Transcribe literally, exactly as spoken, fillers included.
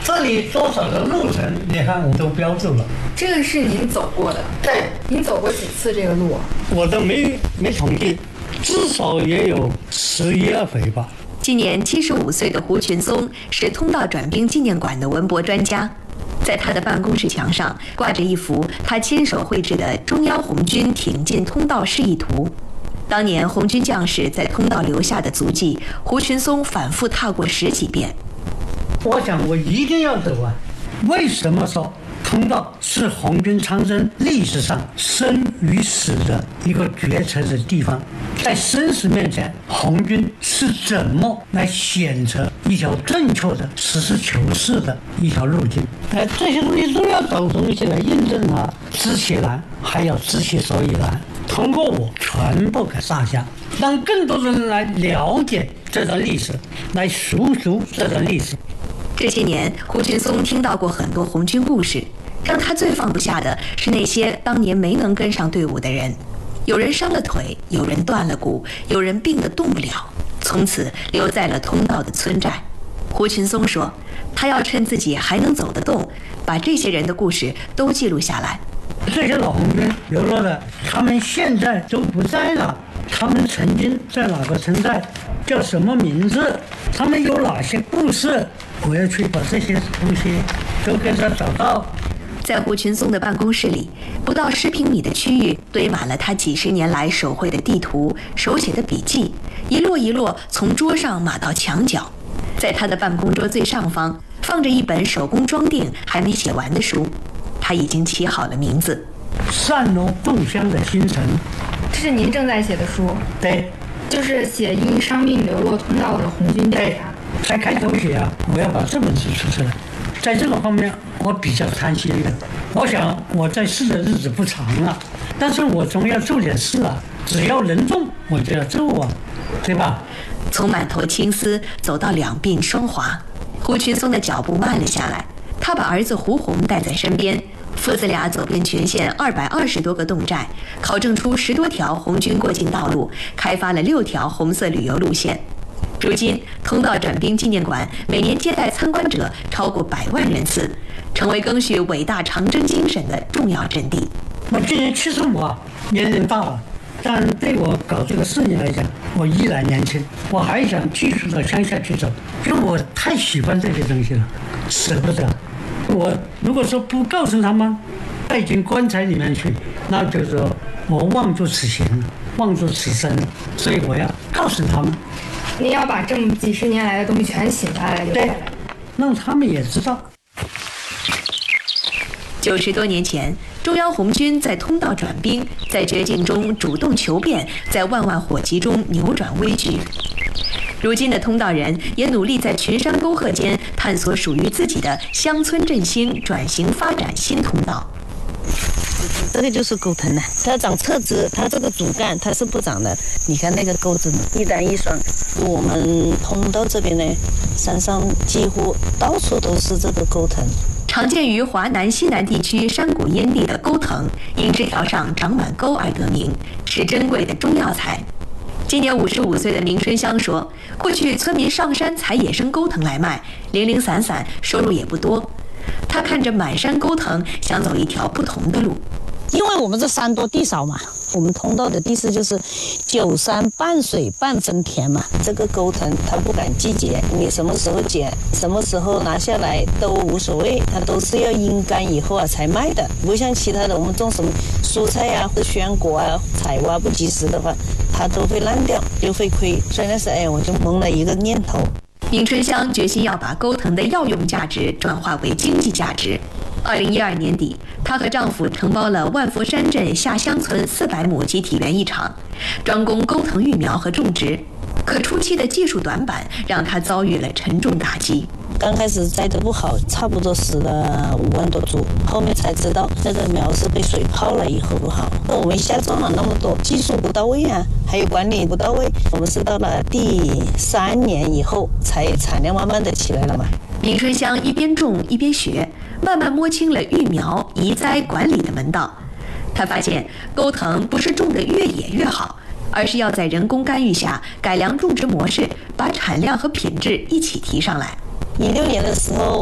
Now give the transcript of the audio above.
这里多少个路程，你看我都标注了。 这个是您走过的？ 对。 您走过几次这个路？ 我都没没统计，至少也有十一二回吧。 今年七十五岁的胡群松是通道转兵纪念馆的文博专家，在他的办公室墙上挂着一幅他亲手绘制的中央红军挺进通道示意图。当年红军将士在通道留下的足迹，胡群松反复踏过十几遍。 我想我一定要走完。为什么说通道是红军长征历史上生与死的一个决策的地方？在生死面前，红军是怎么来选择一条正确的实事求是的一条路径？哎，这些东西都要找东西来印证它，知其然，还要知其所以然。通过我全部给撒下，让更多人来了解这段历史，来述说这段历史。 这些年，胡群松听到过很多红军故事，让他最放不下的是那些当年没能跟上队伍的人。有人伤了腿，有人断了骨，有人病得动不了，从此留在了通道的村寨。胡群松说，他要趁自己还能走得动，把这些人的故事都记录下来。 这些老红军流落的，他们现在都不在了，他们曾经在哪个村寨，叫什么名字，他们有哪些故事，我要去把这些东西都给他找到。 在胡群松的办公室里，不到十平米的区域堆满了他几十年来手绘的地图、手写的笔记，一摞一摞从桌上码到墙角。在他的办公桌最上方放着一本手工装订还没写完的书，他已经起好了名字： 散落众乡的星辰。 这是您正在写的书？ 对， 就是写因伤命流落通道的红军调查。 才开头写啊，我要把这本书出出来。在这个方面我比较贪心的，我想我在世的日子不长了，但是我总要做点事啊，只要能做我就要做啊，对吧？ 从满头青丝走到两鬓霜华，胡群松的脚步慢了下来。他把儿子胡红带在身边，父子俩走遍全县二百二十多个洞寨，考证出十多条红军过境道路，开发了六条红色旅游路线。如今，通道转兵纪念馆每年接待参观者超过百万人次，成为赓续伟大长征精神的重要阵地。 我今年七十五啊，年龄大了，但对我搞这个事业来讲，我依然年轻，我还想继续到乡下去走，因为我太喜欢这些东西了，舍不得。我如果说不告诉他们带进棺材里面去，那就是说我妄作此行，妄作此生，所以我要告诉他们。 您要把这么几十年来的东西全写下来， 对，让他们也知道。 九十多年前，中央红军在通道转兵，在绝境中主动求变，在万万火急中扭转危局。如今的通道人也努力在群山沟壑间探索属于自己的乡村振兴、转型发展新通道。 这个就是沟藤了，它长侧枝，它这个主干它是不长的。你看那个钩子一单一双，我们通道这边呢，山上几乎到处都是这个钩藤。 常见于华南西南地区山谷烟地的钩藤，因枝条上长满钩而得名，是珍贵的中药材。今年五十五岁的明春香说，过去村民上山采野生钩藤来卖，零零散散，收入也不多。他看着满山钩藤，想走一条不同的路。 因为我们这山多地少嘛，我们通道的地势就是九山半水半分田嘛。这个钩藤它不赶季节，你什么时候剪，什么时候拿下来都无所谓，它都是要阴干以后啊才卖的。不像其他的，我们种什么蔬菜啊或者鲜果啊，采挖不及时的话，它都会烂掉，就会亏。所以那时哎，我就萌了一个念头。 明春香决心要把钩藤的药用价值转化为经济价值。二零一二年底，她和丈夫承包了万佛山镇下乡村四百亩集体园艺场，专攻钩藤育苗和种植。可初期的技术短板让她遭遇了沉重打击。 刚开始栽得不好，差不多死了五万多株，后面才知道这个苗是被水泡了以后不好。那我们下种了那么多，技术不到位啊，还有管理不到位，我们是到了第三年以后才产量慢慢的起来了嘛。 明春香一边种一边学，慢慢摸清了育苗、移栽管理的门道。她发现钩藤不是种得越野越好，而是要在人工干预下改良种植模式，把产量和品质一起提上来。 一六年的时候